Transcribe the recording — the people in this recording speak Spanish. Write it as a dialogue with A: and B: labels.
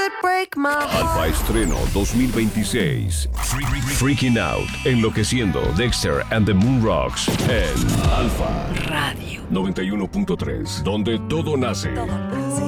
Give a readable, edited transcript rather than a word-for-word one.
A: could break my heart.
B: Alfa Estreno 2026. Freaking Out, Enloqueciendo, Dexter and the Moon Rocks en Alfa Radio 91.3, donde todo nace.